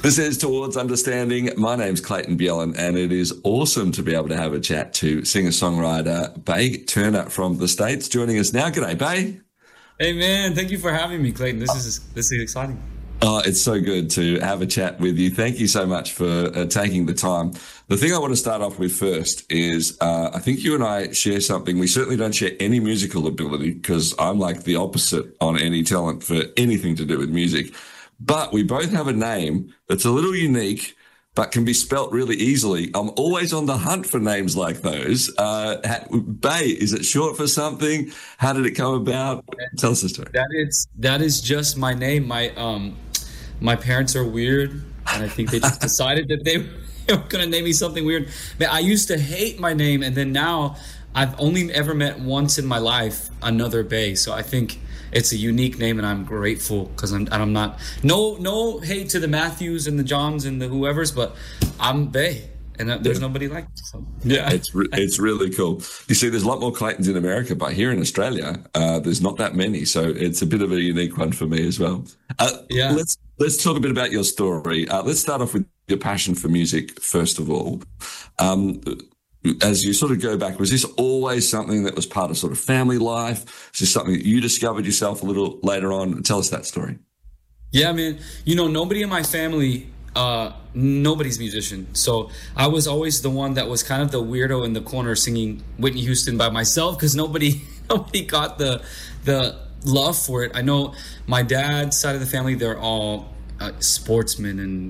This is Towards Understanding. My name's Clayton Bjellan, and it is awesome to be able to have a chat to singer-songwriter Bay Turner from the States joining us now. G'day, Bay. Hey, man. Thank you for having me, Clayton. This is exciting. Oh, it's so good to have a chat with you. Thank you so much for taking the time. The thing I want to start off with first is I think you and I share something. We certainly don't share any musical ability because I'm like the opposite on any talent for anything to do with music. But we both have a name that's a little unique, but can be spelt really easily. I'm always on the hunt for names like those. Bay, is it short for something? How did it come about? Tell us the story. That is just my name. My parents are weird, and I think they just decided that they were going to name me something weird. Man, I used to hate my name, and then now I've only ever met once in my life another Bay. So I think it's a unique name, and I'm grateful because I'm not no hate to the Matthews and the Johns and the whoever's, but I'm Bay, and there's nobody like me. So, yeah, it's really cool. You see, there's a lot more Claytons in America, but here in Australia, there's not that many, so it's a bit of a unique one for me as well. Yeah, let's talk a bit about your story. Let's start off with your passion for music first of all. As you sort of go back, was this always something that was part of sort of family life? Is this something that you discovered yourself a little later on? Tell us that story. Yeah, man. Nobody in my family, nobody's a musician. So I was always the one that was kind of the weirdo in the corner singing Whitney Houston by myself because nobody got the love for it. I know my dad's side of the family, they're all sportsmen and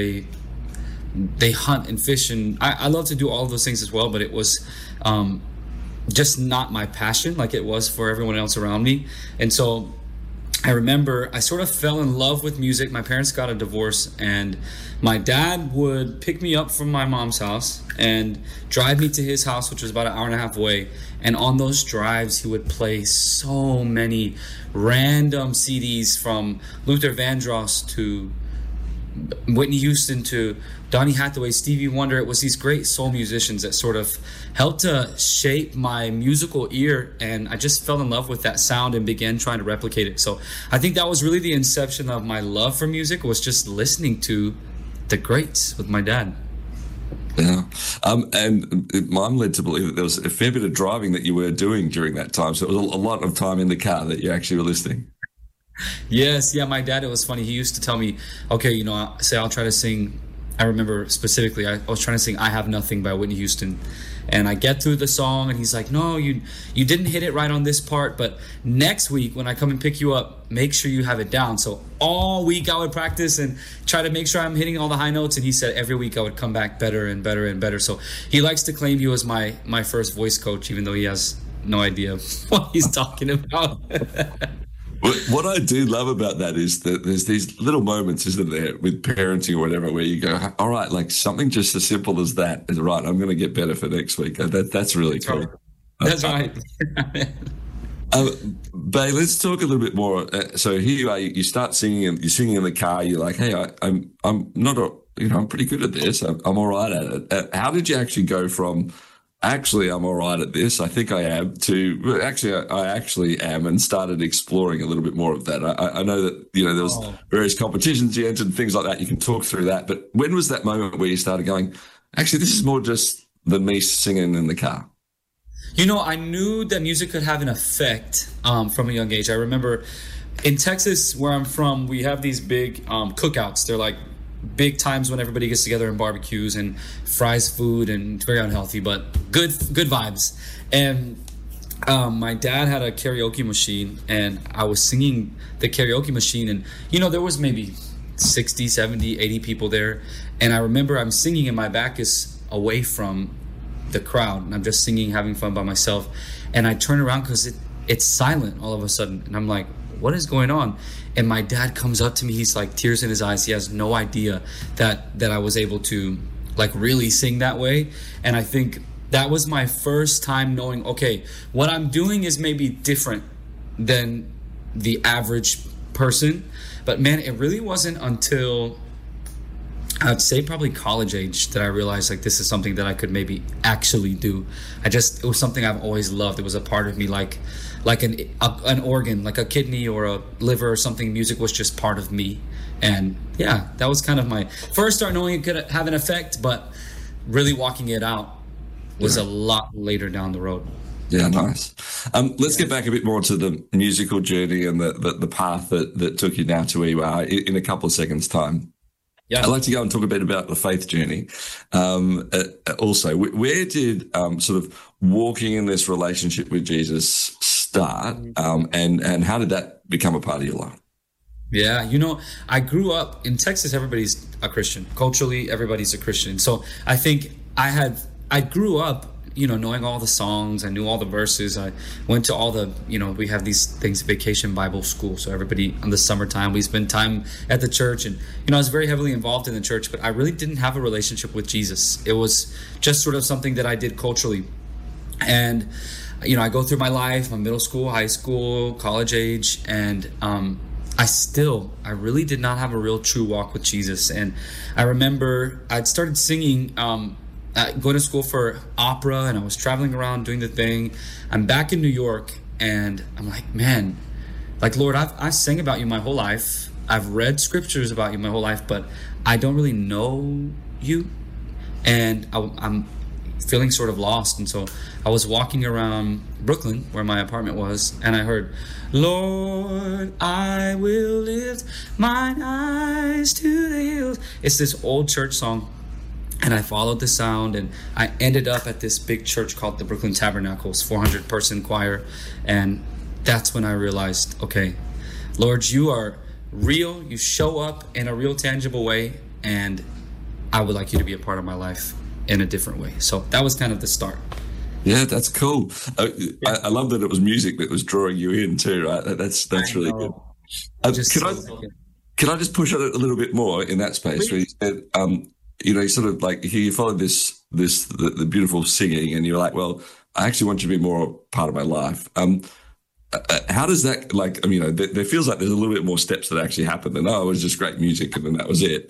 they hunt and fish, and I love to do all of those things as well, but it was just not my passion like it was for everyone else around me. And so I remember I sort of fell in love with music. My parents got a divorce, and my dad would pick me up from my mom's house and drive me to his house, which was about an hour and a half away. And on those drives, he would play so many random CDs from Luther Vandross to Whitney Houston to Donny Hathaway, Stevie Wonder. It was these great soul musicians that sort of helped to shape my musical ear, and I just fell in love with that sound and began trying to replicate it. So I think that was really the inception of my love for music, was just listening to the greats with my dad. Yeah. And I'm led to believe that there was a fair bit of driving that you were doing during that time. So it was a lot of time in the car that you actually were listening. Yes, yeah, my dad, it was funny. He used to tell me, okay, I'll try to sing. I remember specifically, I was trying to sing I Have Nothing by Whitney Houston. And I get through the song, and he's like, no, you didn't hit it right on this part, but next week when I come and pick you up, make sure you have it down. So all week I would practice and try to make sure I'm hitting all the high notes, and he said every week I would come back better and better and better. So he likes to claim he was my first voice coach, even though he has no idea what he's talking about. What I do love about that is that there's these little moments, isn't there, with parenting or whatever, where you go, all right, like something just as simple as that is right. I'm going to get better for next week. That's really cool. That's right. Bay, let's talk a little bit more. So here you are, you start singing, and you're singing in the car. You're like, hey, I'm not I'm pretty good at this. I'm all right at it. How did you actually go from actually I'm all right at this, I think I am, to actually I actually am, and started exploring a little bit more of that? I know that there was various competitions you entered and things like that. You can talk through that, but when was that moment where you started going, actually this is more just than me singing in the car? I knew that music could have an effect from a young age. I remember in Texas, where I'm from, we have these big cookouts. They're like big times when everybody gets together and barbecues and fries food, and it's very unhealthy, but good vibes. And my dad had a karaoke machine, and I was singing the karaoke machine, and there was maybe 60, 70, 80 people there. And I remember I'm singing and my back is away from the crowd, and I'm just singing, having fun by myself. And I turn around because it's silent all of a sudden, and I'm like, what is going on? And my dad comes up to me. He's like, tears in his eyes. He has no idea that I was able to like really sing that way. And I think that was my first time knowing, okay, what I'm doing is maybe different than the average person. But man, it really wasn't until I'd say probably college age that I realized like this is something that I could maybe actually do. It was something I've always loved. It was a part of me, like like an organ, like a kidney or a liver or something. Music was just part of me. And yeah, that was kind of my first start knowing it could have an effect, but really walking it out was a lot later down the road. Yeah, nice. Let's get back a bit more to the musical journey and the path that took you now to where you are in a couple of seconds' time. Yeah, I'd like to go and talk a bit about the faith journey. Also, where did sort of walking in this relationship with Jesus start, and how did that become a part of your life? Yeah, I grew up in Texas. Everybody's a Christian. Culturally, everybody's a Christian. So I think I grew up, knowing all the songs. I knew all the verses. I went to all the, we have these things, Vacation Bible School. So everybody in the summertime, we spend time at the church. And, I was very heavily involved in the church, but I really didn't have a relationship with Jesus. It was just sort of something that I did culturally. And, I go through my life, my middle school, high school, college age, and I really did not have a real true walk with Jesus. And I remember I'd started singing, going to school for opera, and I was traveling around doing the thing. I'm back in New York, and I'm like, man, like, Lord, I've sang about you my whole life. I've read scriptures about you my whole life, but I don't really know you. And I'm feeling sort of lost. And so I was walking around Brooklyn, where my apartment was, and I heard, Lord, I will lift mine eyes to the hills. It's this old church song. And I followed the sound, and I ended up at this big church called the Brooklyn Tabernacles, 400-person choir. And that's when I realized, okay, Lord, you are real. You show up in a real, tangible way, and I would like you to be a part of my life in a different way. So that was kind of the start. Yeah, that's cool. I love that it was music that was drawing you in too, right? That's really good. Can I just push on it a little bit more in that space? Where you said, you sort of like you followed the beautiful singing, and you're like, well, I actually want you to be more part of my life. How does that, like, there feels like there's a little bit more steps that actually happened than, it was just great music and then that was it.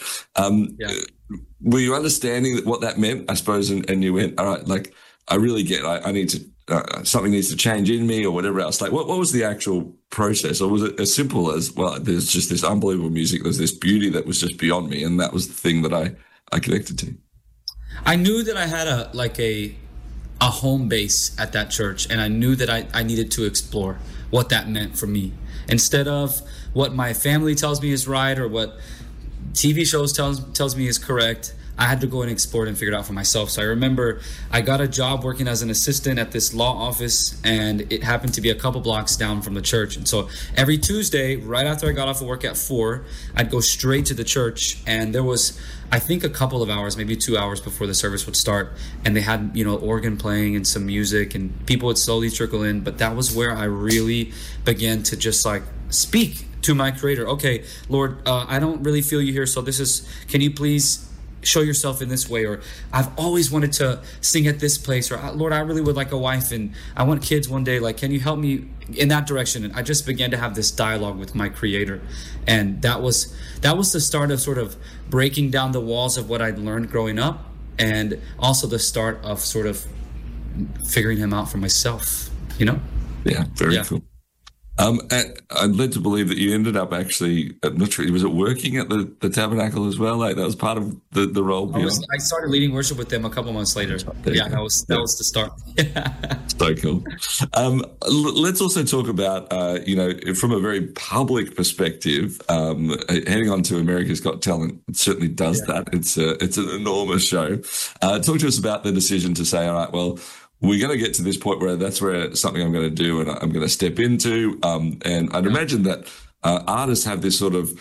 Were you understanding what that meant, I suppose, and you went, all right, like, I really get, I need to, something needs to change in me or whatever else. Like, what was the actual process? Or was it as simple as, well, there's just this unbelievable music, there's this beauty that was just beyond me, and that was the thing that I connected to? I knew that I had a home base at that church, and I knew that I needed to explore what that meant for me. Instead of what my family tells me is right or what TV shows tells me is correct, I had to go and explore it and figure it out for myself. So I remember I got a job working as an assistant at this law office, and it happened to be a couple blocks down from the church. And so every Tuesday, right after I got off of work at 4, I'd go straight to the church. And there was, I think, a couple of hours, maybe 2 hours before the service would start. And they had, organ playing and some music, and people would slowly trickle in. But that was where I really began to just like speak to my Creator. Okay, Lord, I don't really feel you here. So can you please show yourself in this way? Or I've always wanted to sing at this place, or Lord, I really would like a wife and I want kids one day. Like, can you help me in that direction? And I just began to have this dialogue with my Creator. And that was the start of sort of breaking down the walls of what I'd learned growing up, and also the start of sort of figuring him out for myself, Yeah, very cool. I'm led to believe that you ended up actually, I'm not sure, was it working at the Tabernacle as well? Like, that was part of the role. I started leading worship with them a couple months later. Yeah, that was the start. So cool. Let's also talk about, from a very public perspective, heading on to America's Got Talent. It certainly does that. It's an enormous show. Talk to us about the decision to say, all right, well, we're going to get to this point where that's something I'm going to do and I'm going to step into. And I'd imagine that artists have this sort of,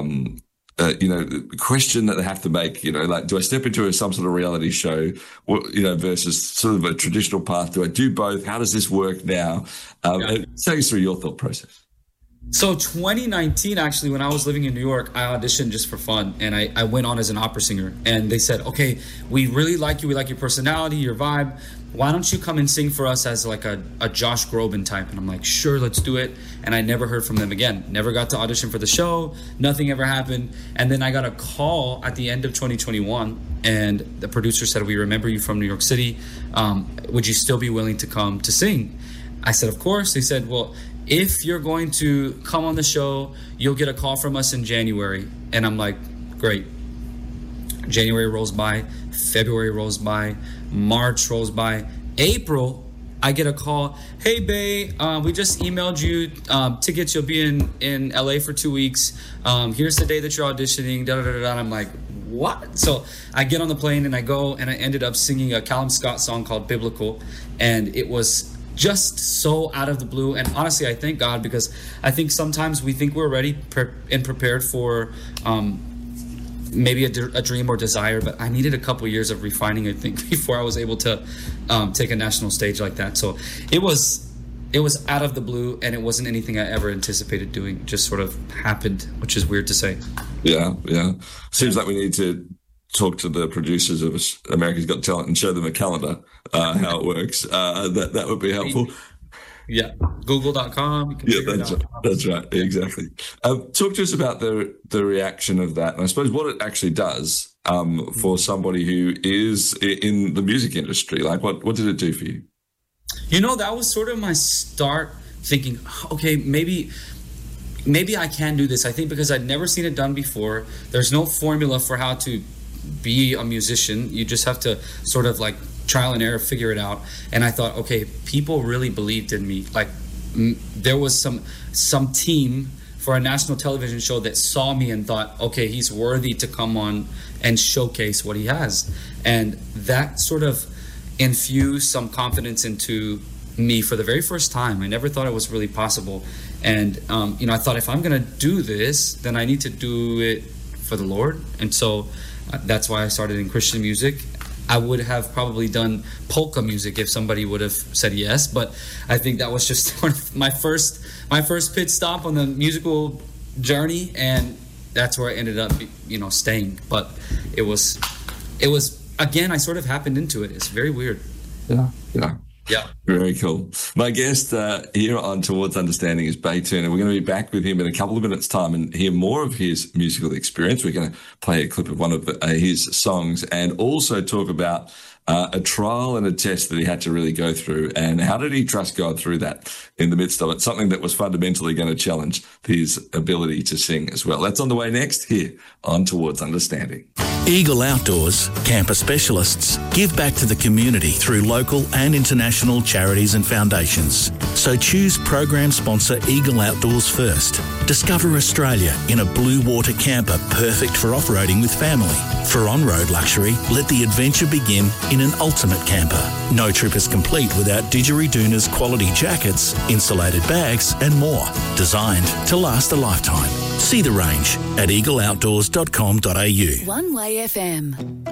question that they have to make, like, do I step into some sort of reality show, versus sort of a traditional path? Do I do both? How does this work now? Take us through your thought process. So 2019, actually, when I was living in New York, I auditioned just for fun, and I went on as an opera singer. And they said, okay, we really like you. We like your personality, your vibe. Why don't you come and sing for us as like a Josh Groban type? And I'm like, sure, let's do it. And I never heard from them again. Never got to audition for the show. Nothing ever happened. And then I got a call at the end of 2021, and the producer said, we remember you from New York City. Would you still be willing to come to sing? I said, of course. They said, well, if you're going to come on the show, you'll get a call from us in January. And I'm like, great. January rolls by, February rolls by, March rolls by, April, I get a call. Hey, Bay, we just emailed you tickets. You'll be in LA for 2 weeks. Here's the day that you're auditioning. Da, da, da, da. And I'm like, what? So I get on the plane and I go, and I ended up singing a Callum Scott song called Biblical. And it was just so out of the blue. And honestly, I thank God, because I think sometimes we think we're ready and prepared for maybe a dream or desire, but I needed a couple years of refining, I think, before I was able to take a national stage like that. So it was out of the blue, and it wasn't anything I ever anticipated doing. It just sort of happened, which is weird to say. Yeah. Seems like we need to talk to the producers of America's Got Talent and show them a calendar, how it works. That would be helpful. Yeah, Google.com. That's right. Exactly. Talk to us about the reaction of that, and I suppose what it actually does for somebody who is in the music industry. Like, what did it do for you? That was sort of my start thinking, okay, maybe I can do this. I think because I'd never seen it done before. There's no formula for how to be a musician. You just have to sort of like trial and error, figure it out. And I thought, okay, people really believed in me. Like there was some team for a national television show that saw me and thought, okay, he's worthy to come on and showcase what he has. And that sort of infused some confidence into me for the very first time. I never thought it was really possible. And, I thought if I'm going to do this, then I need to do it for the Lord. And so that's why I started in Christian music. I would have probably done polka music if somebody would have said yes, but I think that was just sort of my first pit stop on the musical journey, and that's where I ended up, staying. But it was again, I sort of happened into it. It's very weird. Yeah. Very cool. My guest here on Towards Understanding is Bay Turner. We're going to be back with him in a couple of minutes' time and hear more of his musical experience. We're going to play a clip of one of his songs and also talk about a trial and a test that he had to really go through, and how did he trust God through that in the midst of it, something that was fundamentally going to challenge his ability to sing as well. That's on the way next here on Towards Understanding. Eagle Outdoors, camper specialists, give back to the community through local and international charities and foundations. So choose program sponsor Eagle Outdoors first. Discover Australia in a blue water camper perfect for off-roading with family. For on-road luxury, let the adventure begin in an ultimate camper. No trip is complete without Didgeridoon's quality jackets, insulated bags and more, designed to last a lifetime. See the range at eagleoutdoors.com.au. One Way FM.